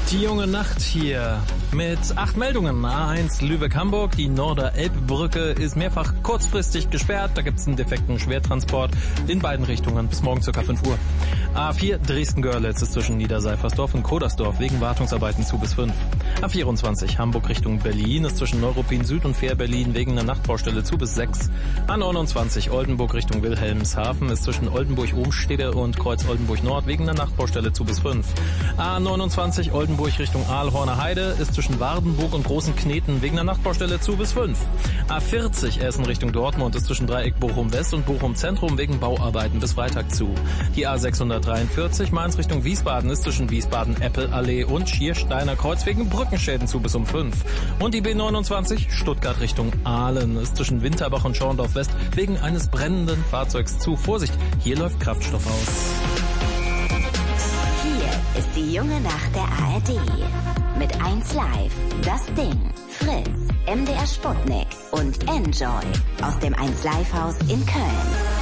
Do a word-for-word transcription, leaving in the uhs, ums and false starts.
Die junge Nacht hier mit acht Meldungen. A eins Lübeck-Hamburg, die Norder-Elb-Brücke ist mehrfach kurzfristig gesperrt. Da gibt es einen defekten Schwertransport in beiden Richtungen bis morgen ca. fünf Uhr. A vier Dresden-Görlitz ist zwischen Niederseifersdorf und Kodersdorf wegen Wartungsarbeiten zu bis fünf. A vierundzwanzig Hamburg Richtung Berlin ist zwischen Neuruppin Süd und Fähr-Berlin wegen einer Nachtbaustelle zu bis sechs. A neunundzwanzig Oldenburg Richtung Wilhelmshaven ist zwischen Oldenburg-Ohnstede und Kreuz Oldenburg-Nord wegen einer Nachtbaustelle zu bis fünf. A neunundzwanzig Oldenburg Richtung Aalhorner Heide ist zwischen Wardenburg und Großen Kneten wegen einer Nachtbaustelle zu bis fünf. A vierzig Essen Richtung Dortmund ist zwischen Dreieck Bochum West und Bochum Zentrum wegen Bauarbeiten bis Freitag zu. Die A sechshundertdreiundvierzig Mainz Richtung Wiesbaden ist zwischen Wiesbaden-Eppel-Allee und Schiersteiner Kreuz wegen Brückenschäden zu bis um fünf. Und die B neunundzwanzig Stuttgart Richtung Aalen ist zwischen Winterbach und Schorndorf West wegen eines brennenden Fahrzeugs zu. Vorsicht, hier läuft Kraftstoff aus. Hier ist die junge Nacht der A R D. Mit eins Live, Das Ding, Fritz, M D R Sputnik und Enjoy aus dem eins Live Haus in Köln.